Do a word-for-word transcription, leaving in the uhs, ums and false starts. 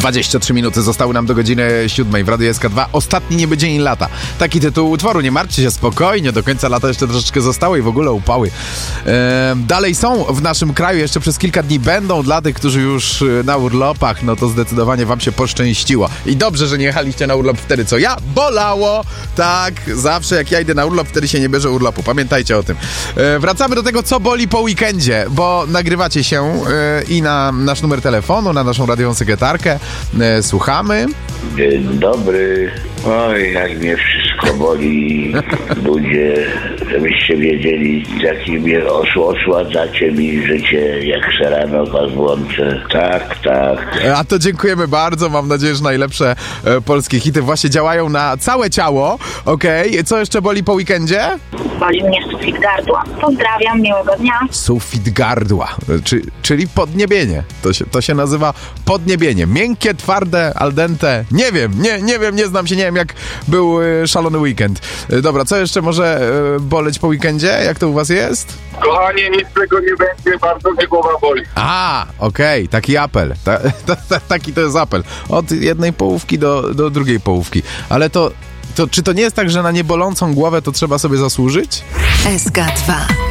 dwadzieścia trzy minuty zostały nam do godziny siódmej w Radiu S K dwa. Ostatni niby dzień lata. Taki tytuł utworu. Nie martwcie się, spokojnie. Do końca lata jeszcze troszeczkę zostało i w ogóle upały. E, dalej są w naszym kraju. Jeszcze przez kilka dni będą dla tych, którzy już na urlopach. No to zdecydowanie wam się poszczęściło. I dobrze, że nie jechaliście na urlop wtedy, co ja. Bolało! Tak, zawsze jak ja idę na urlop, wtedy się nie bierze urlopu. Pamiętajcie o tym. E, wracamy do tego, co boli po weekendzie, bo nagrywacie się e, i na nasz numer telefonu, na naszą radiową sekretarkę. E, słuchamy. Dzień dobry. Oj, jak mnie wszystko boli. Ludzie, żebyście wiedzieli, jaki mnie osł- osładzacie mi życie, jak se rano was włączę. Tak, tak. A to dziękujemy bardzo. Mam nadzieję, że najlepsze e, polskie hity właśnie działają na całe ciało. Okej. Okay. Co jeszcze boli po weekendzie? Boli mnie sufit gardła. Pozdrawiam, miłego dnia. Sufit gardła, Czy, czyli podniebienie. To się, to się nazywa podniebienie. Miękkie, twarde, al dente. Nie wiem, nie, nie wiem, nie znam się, nie wiem jak był y, szalony weekend. Y, dobra, co jeszcze może y, boleć po weekendzie? Jak to u was jest? Kochanie, nic tego nie będzie, bardzo mnie głowa boli. A, okej, okay, taki apel. Ta, ta, ta, taki to jest apel. Od jednej połówki do, do drugiej połówki. Ale to, to, czy to nie jest tak, że na niebolącą głowę to trzeba sobie zasłużyć? S K dwa.